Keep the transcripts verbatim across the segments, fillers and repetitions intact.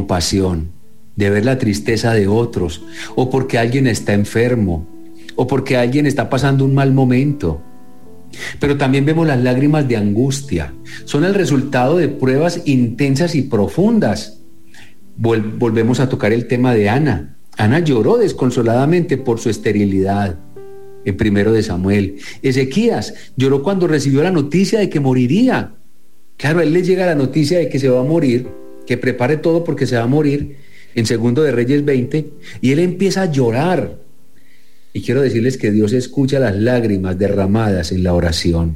compasión, de ver la tristeza de otros, o porque alguien está enfermo, o porque alguien está pasando un mal momento. Pero también vemos las lágrimas de angustia. Son el resultado de pruebas intensas y profundas. Vol- volvemos a tocar el tema de Ana. Ana lloró desconsoladamente por su esterilidad, en primero de Samuel. Ezequías lloró cuando recibió la noticia de que moriría. Claro, a él le llega la noticia de que se va a morir, que prepare todo porque se va a morir, en segundo de Reyes veinte, y él empieza a llorar. Y quiero decirles que Dios escucha las lágrimas derramadas en la oración.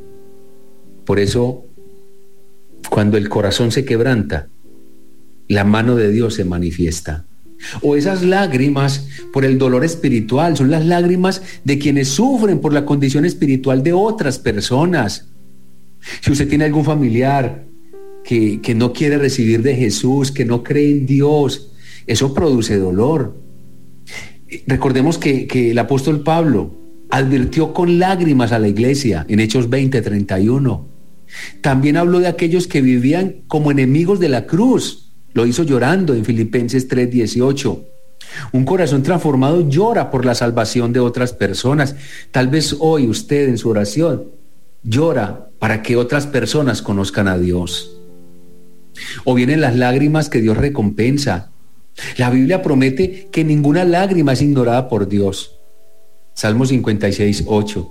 Por eso, cuando el corazón se quebranta, la mano de Dios se manifiesta. O esas lágrimas por el dolor espiritual, son las lágrimas de quienes sufren por la condición espiritual de otras personas. Si usted tiene algún familiar que, que no quiere recibir de Jesús, que no cree en Dios, eso produce dolor. Recordemos que, que el apóstol Pablo advirtió con lágrimas a la iglesia en Hechos veinte, treinta y uno. También habló de aquellos que vivían como enemigos de la cruz. Lo hizo llorando en Filipenses tres, dieciocho. Un corazón transformado llora por la salvación de otras personas. Tal vez hoy usted en su oración llora para que otras personas conozcan a Dios. O vienen las lágrimas que Dios recompensa. La Biblia promete que ninguna lágrima es ignorada por Dios. Salmo cincuenta y seis, ocho.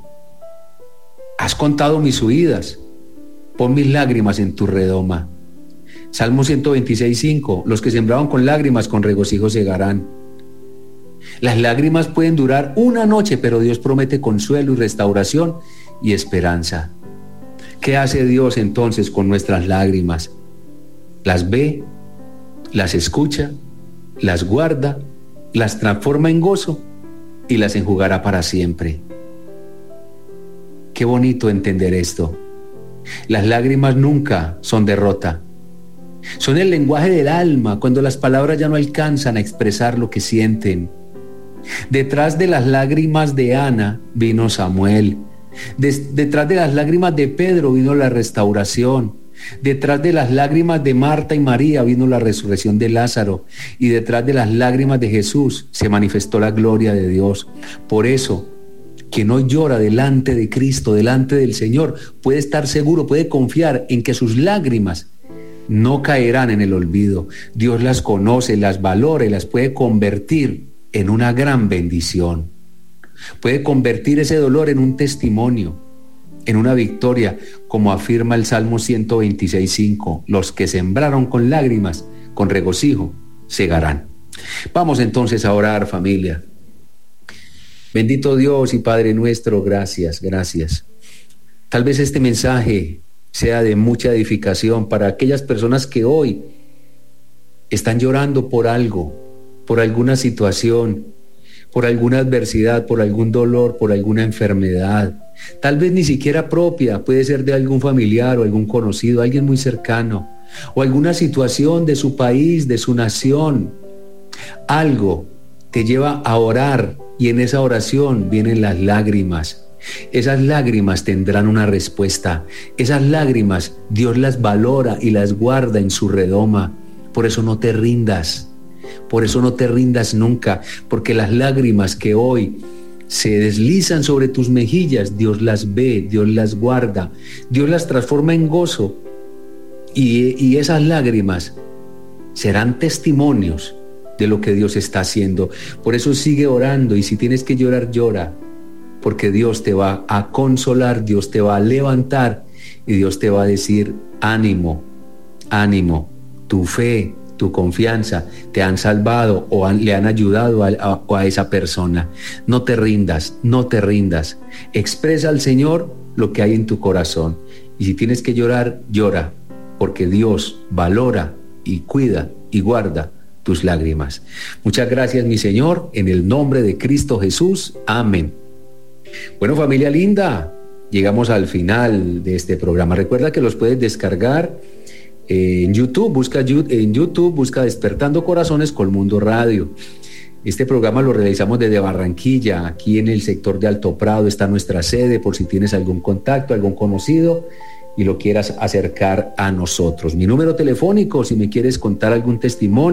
Has contado mis huidas, pon mis lágrimas en tu redoma. Salmo ciento veintiséis, cinco. Los que sembraron con lágrimas, con regocijo segarán. Las lágrimas pueden durar una noche, pero Dios promete consuelo y restauración y esperanza. ¿Qué hace Dios entonces con nuestras lágrimas? Las ve, las escucha, las guarda, las transforma en gozo y las enjugará para siempre. Qué bonito entender esto. Las lágrimas nunca son derrota. Son el lenguaje del alma cuando las palabras ya no alcanzan a expresar lo que sienten. Detrás de las lágrimas de Ana vino Samuel. Des, detrás de las lágrimas de Pedro vino la restauración. Detrás de las lágrimas de Marta y María vino la resurrección de Lázaro. Y detrás de las lágrimas de Jesús se manifestó la gloria de Dios. Por eso, quien hoy llora delante de Cristo, delante del Señor, puede estar seguro, puede confiar en que sus lágrimas no caerán en el olvido. Dios las conoce, las valora y las puede convertir en una gran bendición. Puede convertir ese dolor en un testimonio, en una victoria, como afirma el Salmo ciento veintiséis, cinco. Los que sembraron con lágrimas, con regocijo, segarán. Vamos entonces a orar, familia. Bendito Dios y Padre nuestro, gracias, gracias. Tal vez este mensaje sea de mucha edificación para aquellas personas que hoy están llorando por algo, por alguna situación, por alguna adversidad, por algún dolor, por alguna enfermedad. Tal vez ni siquiera propia, puede ser de algún familiar o algún conocido, alguien muy cercano, o alguna situación de su país, de su nación. Algo te lleva a orar y en esa oración vienen las lágrimas. Esas lágrimas tendrán una respuesta. Esas lágrimas Dios las valora y las guarda en su redoma. Por eso no te rindas. Por eso no te rindas nunca, porque las lágrimas que hoy se deslizan sobre tus mejillas, Dios las ve, Dios las guarda, Dios las transforma en gozo y, y esas lágrimas serán testimonios de lo que Dios está haciendo. Por eso sigue orando y si tienes que llorar, llora, porque Dios te va a consolar, Dios te va a levantar y Dios te va a decir: ánimo, ánimo, tu fe, tu confianza te han salvado o han, le han ayudado a, a, a esa persona. No te rindas, no te rindas. Expresa al Señor lo que hay en tu corazón. Y si tienes que llorar, llora, porque Dios valora y cuida y guarda tus lágrimas. Muchas gracias, mi Señor, en el nombre de Cristo Jesús. Amén. Bueno, familia linda, llegamos al final de este programa. Recuerda que los puedes descargar en YouTube, busca en YouTube, busca Despertando Corazones Colmundo Radio. Este programa lo realizamos desde Barranquilla, aquí en el sector de Alto Prado está nuestra sede, por si tienes algún contacto, algún conocido y lo quieras acercar a nosotros. Mi número telefónico, si me quieres contar algún testimonio,